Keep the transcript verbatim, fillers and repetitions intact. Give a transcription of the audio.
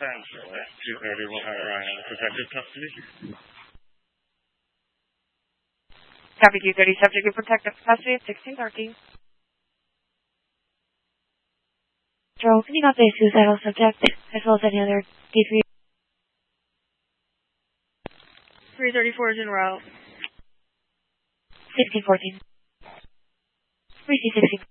Central at two thirty will have Ryan in protective custody. Copy two thirty, subject in protective custody at sixteen thirteen. Joel, can you not say suicidal subject, as well as any other D three? three thirty-four is en route. sixteen fourteen. three C sixteen.